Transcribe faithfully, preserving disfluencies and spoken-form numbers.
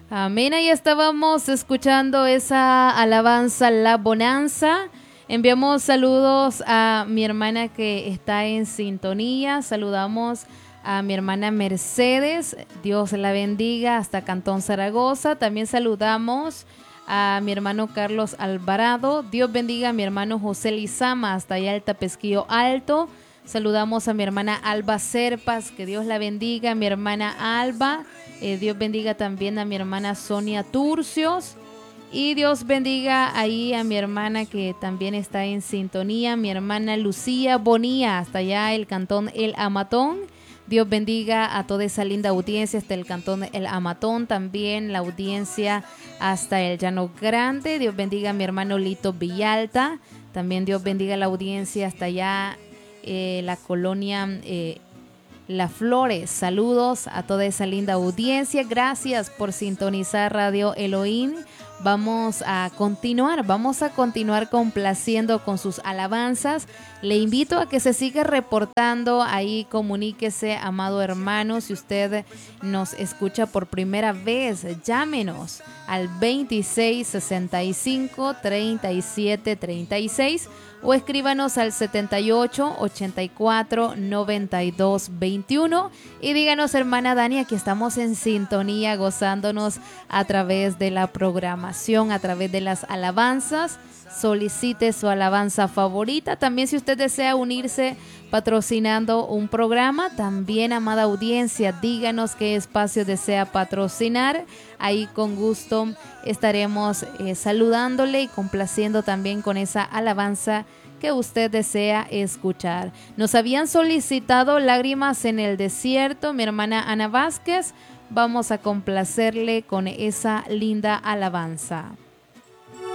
Amén, ahí estábamos escuchando esa alabanza, la bonanza. Enviamos saludos a mi hermana que está en sintonía. Saludamos a mi hermana Mercedes. Dios la bendiga hasta Cantón Zaragoza. También saludamos a mi hermano Carlos Alvarado. Dios bendiga a mi hermano José Lizama hasta allá el Tapesquillo Alto. Saludamos a mi hermana Alba Serpas, que Dios la bendiga, a mi hermana Alba, eh, Dios bendiga también a mi hermana Sonia Turcios, y Dios bendiga ahí a mi hermana que también está en sintonía, mi hermana Lucía Bonía, hasta allá el cantón El Amatón. Dios bendiga a toda esa linda audiencia hasta el cantón El Amatón, también la audiencia hasta el Llano Grande. Dios bendiga a mi hermano Lito Villalta, también Dios bendiga a la audiencia hasta allá Eh, la colonia eh, La Flores. Saludos a toda esa linda audiencia. Gracias por sintonizar Radio Elohim. Vamos a continuar, vamos a continuar complaciendo con sus alabanzas. Le invito a que se siga reportando ahí, comuníquese, amado hermano. Si usted nos escucha por primera vez, llámenos al veintiséis sesenta y cinco treinta y siete treinta y seis o escríbanos al setenta y ocho ochenta y cuatro noventa y dos veintiuno y díganos, hermana Dani, aquí estamos en sintonía, gozándonos a través de la programación, a través de las alabanzas. Solicite su alabanza favorita. También, si usted desea unirse patrocinando un programa, también, amada audiencia, díganos qué espacio desea patrocinar. Ahí con gusto estaremos eh, saludándole y complaciendo también con esa alabanza que usted desea escuchar. Nos habían solicitado Lágrimas en el Desierto, mi hermana Ana Vázquez. Vamos a complacerle con esa linda alabanza.